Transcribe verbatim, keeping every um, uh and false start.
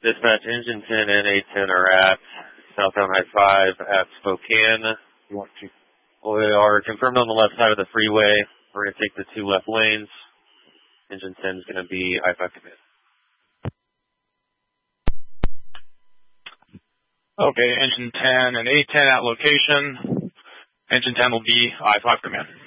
Dispatch, Engine ten and A ten are at southbound I five at Spokane. You want to? We are confirmed on the left side of the freeway. We're going to take the two left lanes. Engine ten is going to be I five command. Okay, Engine ten and A ten at location. Engine ten will be I five command.